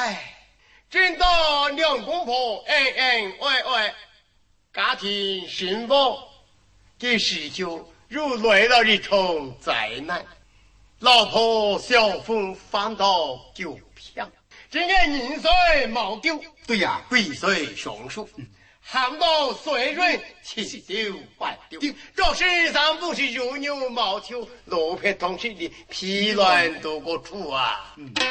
唉，见到两公婆恩恩爱爱，家庭幸福，这时就如来了一场灾难。老婆小风翻到九片，今年年岁毛丢， 对呀， 鬼水上树，喊到水润七丢八丢。这世上不是如牛毛球，罗皮同时的批乱多个处啊。